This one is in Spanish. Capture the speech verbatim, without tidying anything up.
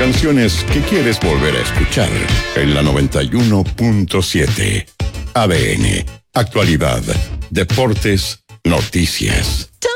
canciones que quieres volver a escuchar en la noventa y uno punto siete. A D N, actualidad, deportes, noticias.